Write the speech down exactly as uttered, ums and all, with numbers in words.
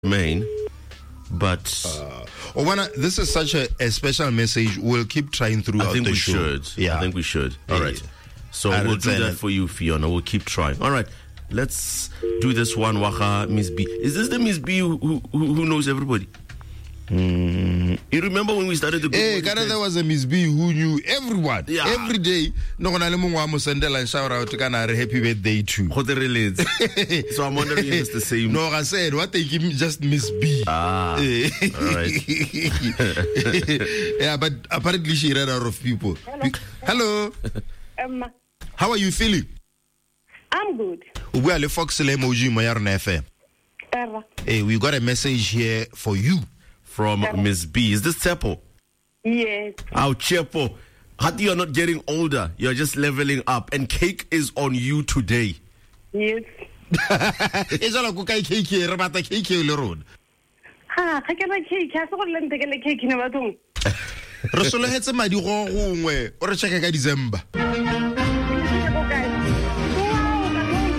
main, but uh, oh, wanna, this is such a, a special message. We'll keep trying throughout I think the we show. should. Yeah, I think we should. All yeah. right. So I we'll do that it. for you, Fiona. We'll keep trying. All right. Let's do this one. Waha Miss B. Is this the Miss B who who, who knows everybody? Mm. You remember when we started the book? Hey, Canada, there was a Miss B who knew everyone. Yeah. Every day. No one will send a shout out to Canada. Happy birthday too. So I'm wondering if it's the same. No, I said what they give me just Miss B. Ah, all right. Yeah, but apparently she ran out of people. Hello. Um, How are you feeling? I'm good. We are the Fox emoji Mayarna F M. Uh, Hey, we got a message here for you. From Miss B. Is this Tepo? yes. Oh, Chepo. Hati, you're not getting older. You're just leveling up. And cake is on you today. Yes. It's all like cake here, Rabata cake here, Leron. Ha, I can like cake. I saw them take a cake in a bathroom. Rosolo had some idea or check a December.